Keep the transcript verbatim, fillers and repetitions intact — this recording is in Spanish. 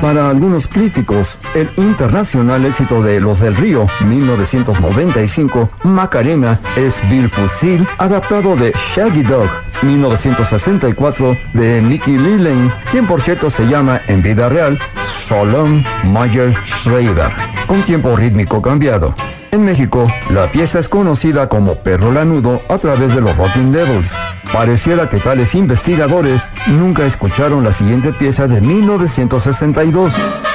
Para algunos críticos, el internacional éxito de Los del Río, mil novecientos noventa y cinco, Macarena, es Bill Fusil, adaptado de Shaggy Dog, mil novecientos sesenta y cuatro, de Nicky Lillen, quien por cierto se llama en vida real Solomon Mayer Schreiber, con tiempo rítmico cambiado. En México, la pieza es conocida como Perro Lanudo a través de los Rocking Devils. Pareciera que tales investigadores nunca escucharon la siguiente pieza de mil novecientos sesenta y dos.